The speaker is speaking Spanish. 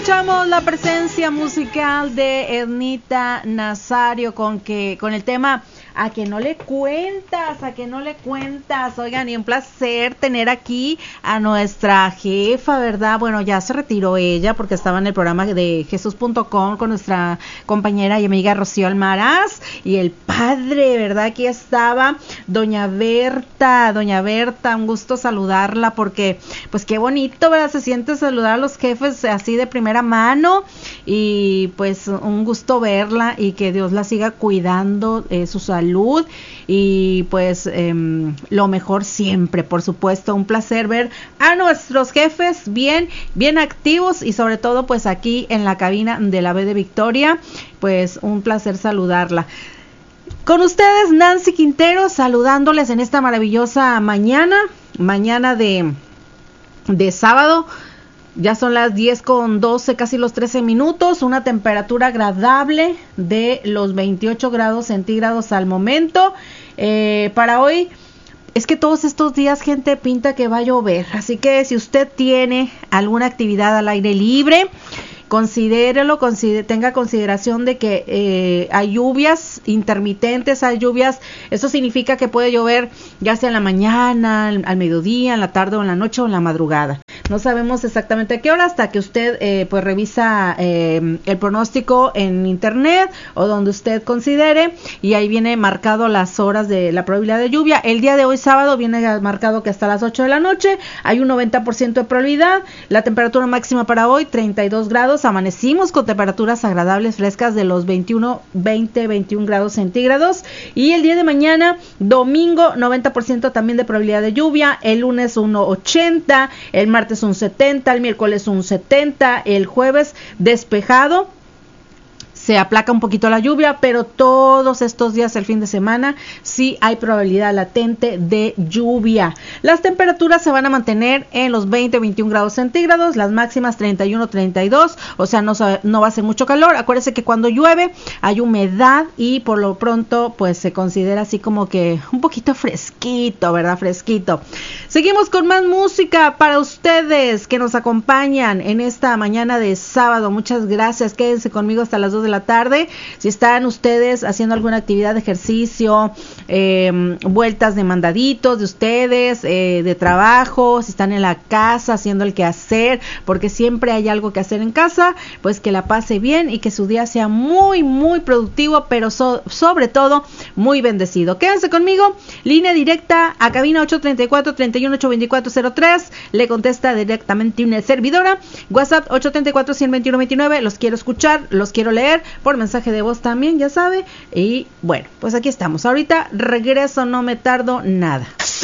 escuchamos la presencia musical de Ednita Nazario con el tema ¿A que no le cuentas? ¿A que no le cuentas? Oigan, y un placer tener aquí a nuestra jefa, ¿verdad? Bueno, ya se retiró ella porque estaba en el programa de Jesús.com con nuestra compañera y amiga Rocío Almaraz y el padre, ¿verdad? Aquí estaba Doña Berta, un gusto saludarla porque, pues qué bonito, ¿verdad? Se siente saludar a los jefes así de primera mano y pues un gusto verla y que Dios la siga cuidando, su salud y pues lo mejor siempre, por supuesto. Un placer ver a nuestros jefes bien activos y sobre todo pues aquí en la cabina de la B de Victoria, pues un placer saludarla. Con ustedes Nancy Quintero saludándoles en esta maravillosa mañana de sábado. Ya son las 10:12, casi los 13 minutos, una temperatura agradable de los 28 grados centígrados al momento. Para hoy, es que todos estos días, gente, pinta que va a llover, así que si usted tiene alguna actividad al aire libre, considérelo, tenga consideración de que hay lluvias intermitentes, eso significa que puede llover ya sea en la mañana, al mediodía, en la tarde o en la noche o en la madrugada. No sabemos exactamente a qué hora hasta que usted pues revisa el pronóstico en internet o donde usted considere y ahí viene marcado las horas de la probabilidad de lluvia. El día de hoy sábado viene marcado que hasta las 8 de la noche hay un 90% de probabilidad. La temperatura máxima para hoy 32 grados. Amanecimos con temperaturas agradables frescas de los 21 grados centígrados y el día de mañana domingo 90% también de probabilidad de lluvia, el lunes un 80, el martes un 70, el miércoles un 70, el jueves despejado. Se aplaca un poquito la lluvia, pero todos estos días, el fin de semana, sí hay probabilidad latente de lluvia. Las temperaturas se van a mantener en los 20-21 grados centígrados, las máximas 31-32, o sea, no va a ser mucho calor. Acuérdense que cuando llueve hay humedad y por lo pronto, pues se considera así como que un poquito fresquito, ¿verdad? Fresquito. Seguimos con más música para ustedes que nos acompañan en esta mañana de sábado. Muchas gracias, quédense conmigo hasta las 2 de la tarde. Si están ustedes haciendo alguna actividad de ejercicio, vueltas de mandaditos de ustedes, de trabajo, si están en la casa haciendo el quehacer, porque siempre hay algo que hacer en casa, pues que la pase bien y que su día sea muy, muy productivo, pero sobre todo muy bendecido. Quédense conmigo, línea directa a cabina 834-318-2403, le contesta directamente una servidora, WhatsApp 834-121-29, los quiero escuchar, los quiero leer, por mensaje de voz también, ya sabe. Y bueno, pues aquí estamos. Ahorita regreso, no me tardo nada.